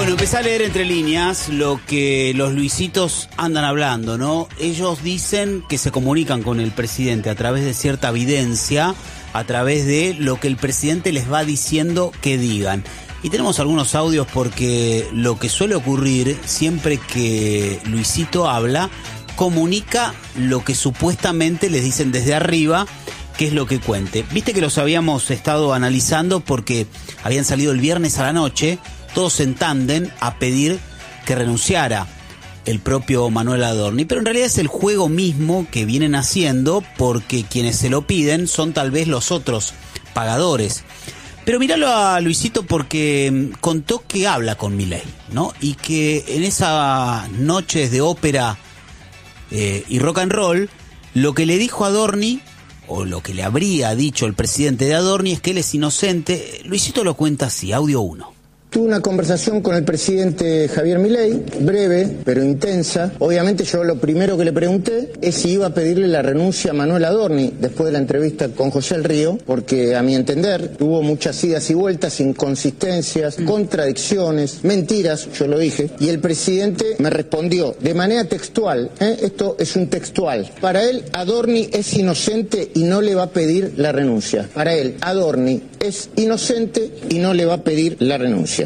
Bueno, empecé a leer entre líneas lo que los Luisitos andan hablando, ¿no? Ellos dicen que se comunican con el presidente a través de cierta evidencia, a través de lo que el presidente les va diciendo que digan. Y tenemos algunos audios porque lo que suele ocurrir siempre que Luisito habla, comunica lo que supuestamente les dicen desde arriba, que es lo que cuente. Viste que los habíamos estado analizando porque habían salido el viernes a la noche, todos en tándem, a pedir que renunciara el propio Manuel Adorni. Pero en realidad es el juego mismo que vienen haciendo porque quienes se lo piden son tal vez los otros pagadores. Pero míralo a Luisito porque contó que habla con Milei, ¿no? Y que en esas noches de ópera y rock and roll, lo que le dijo a Adorni, o lo que le habría dicho el presidente de Adorni, es que él es inocente. Luisito lo cuenta así, audio 1. Tuve una conversación con el presidente Javier Milei, breve pero intensa. Obviamente yo lo primero que le pregunté es si iba a pedirle la renuncia a Manuel Adorni después de la entrevista con José El Río, porque a mi entender tuvo muchas idas y vueltas, inconsistencias, contradicciones, mentiras, yo lo dije, y el presidente me respondió de manera textual, esto es un textual, para él Adorni es inocente y no le va a pedir la renuncia. Para él Adorni es inocente y no le va a pedir la renuncia.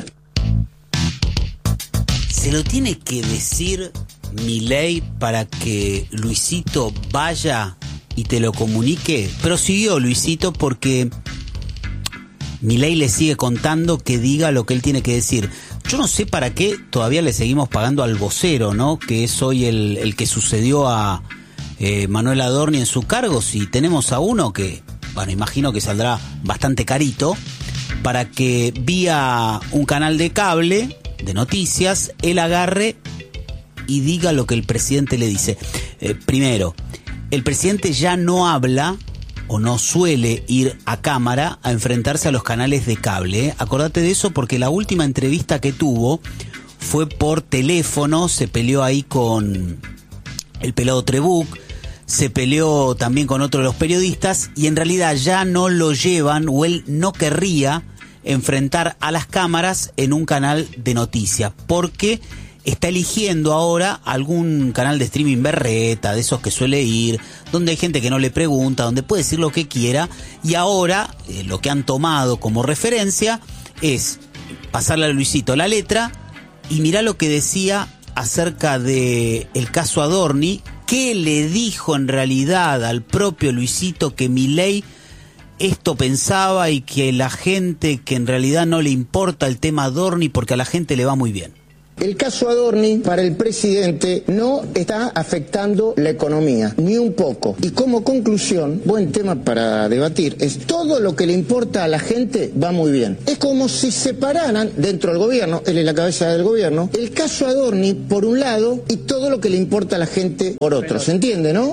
Se lo tiene que decir Milei para que Luisito vaya y te lo comunique. Prosiguió Luisito porque Milei le sigue contando que diga lo que él tiene que decir. Yo no sé para qué todavía le seguimos pagando al vocero, ¿no? Que es hoy el que sucedió a Manuel Adorni en su cargo. Si tenemos a uno que, bueno, imagino que saldrá bastante carito, para que vía un canal de cable de noticias, él agarre y diga lo que el presidente le dice. Primero, el presidente ya no habla o no suele ir a cámara a enfrentarse a los canales de cable. Acordate de eso porque la última entrevista que tuvo fue por teléfono, se peleó ahí con el pelado Trebuch, se peleó también con otro de los periodistas y en realidad ya no lo llevan, o él no querría enfrentar a las cámaras en un canal de noticias, porque está eligiendo ahora algún canal de streaming berreta, de esos que suele ir, donde hay gente que no le pregunta, donde puede decir lo que quiera, y ahora lo que han tomado como referencia es pasarle a Luisito la letra y mirá lo que decía acerca de el caso Adorni, que le dijo en realidad al propio Luisito que Milei esto pensaba y que la gente, que en realidad no le importa el tema Adorni porque a la gente le va muy bien. El caso Adorni para el presidente no está afectando la economía, ni un poco. Y como conclusión, buen tema para debatir, es todo lo que le importa a la gente va muy bien. Es como si separaran dentro del gobierno, él es la cabeza del gobierno, el caso Adorni por un lado y todo lo que le importa a la gente por otro. ¿Se entiende, no?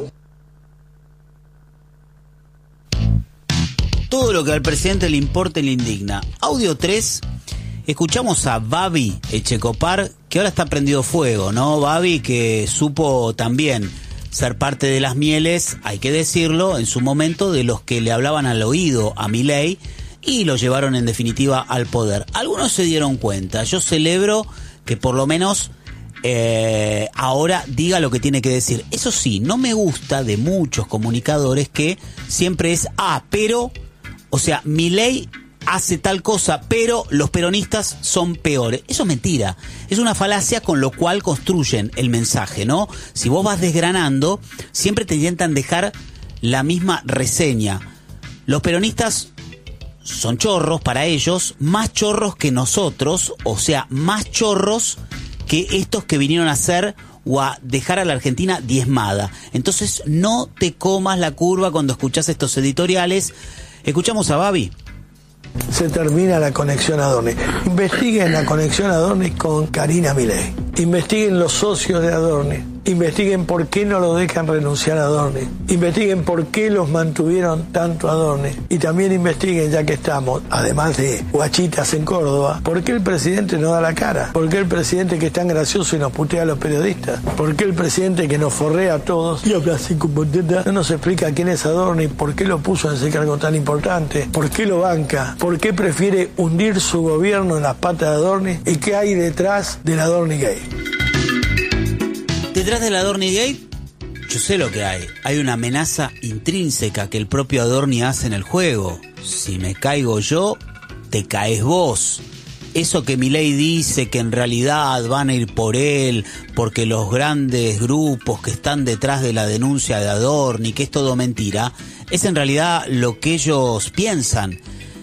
Todo lo que al presidente le importa y le indigna. Audio 3, escuchamos a Babi Echecopar, que ahora está prendido fuego, ¿no? Babi, que supo también ser parte de las mieles, hay que decirlo, en su momento, de los que le hablaban al oído a Milei y lo llevaron en definitiva al poder. Algunos se dieron cuenta. Yo celebro que por lo menos ahora diga lo que tiene que decir. Eso sí, no me gusta de muchos comunicadores que siempre es, pero... O sea, Milei hace tal cosa, pero los peronistas son peores. Eso es mentira. Es una falacia con lo cual construyen el mensaje, ¿no? Si vos vas desgranando, siempre te intentan dejar la misma reseña. Los peronistas son chorros para ellos, más chorros que nosotros, o sea, más chorros que estos que vinieron a hacer o a dejar a la Argentina diezmada. Entonces, no te comas la curva cuando escuchás estos editoriales. Escuchamos a Babi. Se termina la conexión Adorni. Investiguen la conexión Adorni con Karina Milei. Investiguen los socios de Adorni. investiguen por qué no lo dejan renunciar a Adorni, investiguen por qué los mantuvieron tanto a Adorni, y también investiguen, ya que estamos, además de guachitas en Córdoba, por qué el presidente no da la cara, por qué el presidente que es tan gracioso y nos putea a los periodistas, por qué el presidente que nos forrea a todos y habla así como no nos explica quién es Adorni, por qué lo puso en ese cargo tan importante, por qué lo banca, por qué prefiere hundir su gobierno en las patas de Adorni, y qué hay detrás del Adorni Gate. Detrás del Adorni Gate, yo sé lo que hay. Hay una amenaza intrínseca que el propio Adorni hace en el juego. Si me caigo yo, te caes vos. Eso que Milei dice que en realidad van a ir por él, porque los grandes grupos que están detrás de la denuncia de Adorni, que es todo mentira, es en realidad lo que ellos piensan.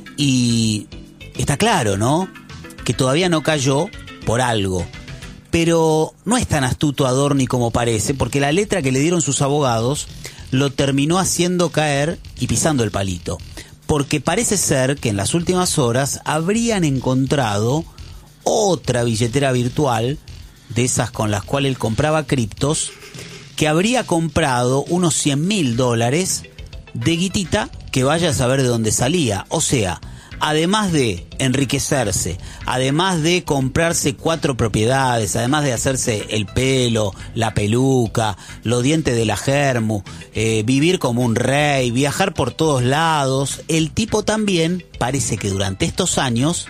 Y está claro, ¿no?, que todavía no cayó por algo. Pero no es tan astuto Adorni como parece, porque la letra que le dieron sus abogados lo terminó haciendo caer y pisando el palito. Porque parece ser que en las últimas horas habrían encontrado otra billetera virtual, de esas con las cuales él compraba criptos, que habría comprado unos $100.000 de guitita que vaya a saber de dónde salía. O sea, además de enriquecerse, además de comprarse 4 propiedades, además de hacerse el pelo, la peluca, los dientes de la germu, vivir como un rey, viajar por todos lados, el tipo también parece que durante estos años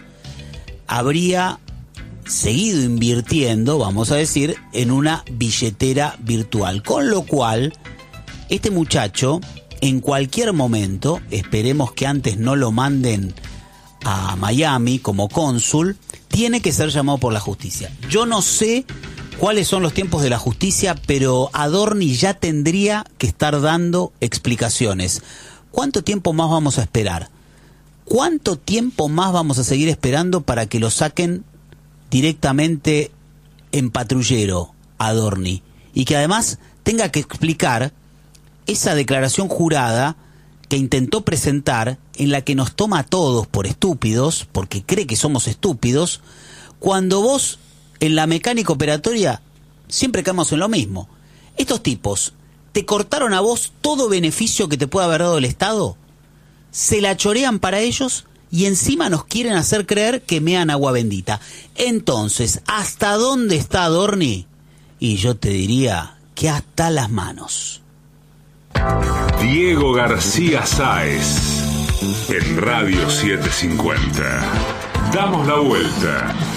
habría seguido invirtiendo, vamos a decir, en una billetera virtual. Con lo cual, este muchacho, en cualquier momento, esperemos que antes no lo manden a Miami como cónsul, tiene que ser llamado por la justicia. Yo no sé cuáles son los tiempos de la justicia, pero Adorni ya tendría que estar dando explicaciones. ¿Cuánto tiempo más vamos a esperar? ¿Cuánto tiempo más vamos a seguir esperando para que lo saquen directamente en patrullero a Adorni? Y que además tenga que explicar esa declaración jurada que intentó presentar, en la que nos toma a todos por estúpidos, porque cree que somos estúpidos, cuando vos en la mecánica operatoria siempre caemos en lo mismo. Estos tipos te cortaron a vos todo beneficio que te pueda haber dado el Estado, se la chorean para ellos y encima nos quieren hacer creer que mean agua bendita. Entonces, ¿hasta dónde está Adorni? Y yo te diría que hasta las manos. Diego García Sáez en Radio 750. Damos la vuelta.